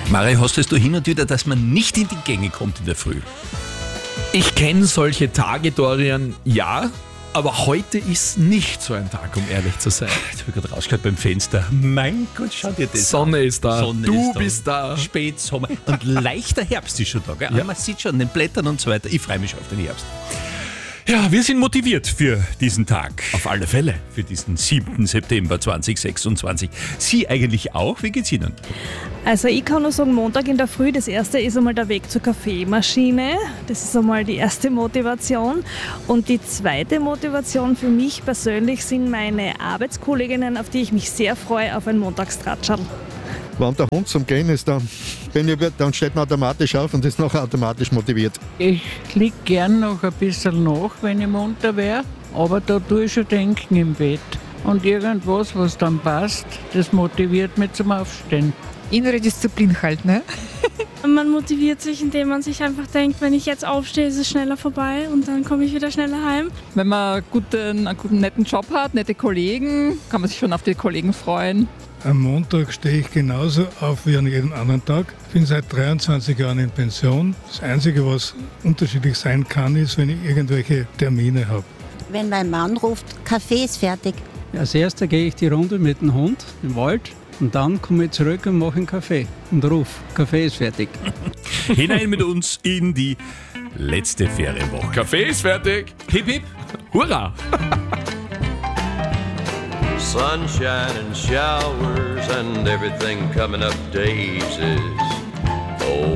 Mari, hast du hin und wieder, dass man nicht in die Gänge kommt in der Früh? Ich kenne solche Tage, Dorian, ja, aber heute ist nicht so ein Tag, um ehrlich zu sein. Jetzt habe ich gerade rausgehört beim Fenster. Mein Gott, schau dir das Sonne an. ist da, Sonne du ist da. bist da. Spätsommer. Und leichter Herbst ist schon da. Gell? Ja. Man sieht schon an den Blättern und so weiter. Ich freue mich schon auf den Herbst. Ja, wir sind motiviert für diesen Tag. Auf alle Fälle für diesen 7. September 2026. Sie eigentlich auch? Wie geht's Ihnen? Also ich kann nur sagen, Montag in der Früh, das erste ist einmal der Weg zur Kaffeemaschine. Das ist einmal die erste Motivation. Und die zweite Motivation für mich persönlich sind meine Arbeitskolleginnen, auf die ich mich sehr freue, auf ein Montagstratscherl. Wenn der Hund zum Gehen ist, dann steht man automatisch auf und ist nachher automatisch motiviert. Ich liege gern noch ein bisschen nach, wenn ich munter wäre, aber da tue ich schon denken im Bett. Und irgendwas, was dann passt, das motiviert mich zum Aufstehen. Innere Disziplin halt, ne? Man motiviert sich, indem man sich einfach denkt, wenn ich jetzt aufstehe, ist es schneller vorbei und dann komme ich wieder schneller heim. Wenn man einen guten, netten Job hat, nette Kollegen, kann man sich schon auf die Kollegen freuen. Am Montag stehe ich genauso auf wie an jedem anderen Tag. Ich bin seit 23 Jahren in Pension. Das Einzige, was unterschiedlich sein kann, ist, wenn ich irgendwelche Termine habe. Wenn mein Mann ruft, Kaffee ist fertig. Als erster gehe ich die Runde mit dem Hund im Wald und dann komme ich zurück und mache einen Kaffee und rufe, Kaffee ist fertig. Hinein mit uns in die letzte Ferienwoche. Kaffee ist fertig. Hip hip, hurra! Sunshine and showers and everything coming up daisies. Oh,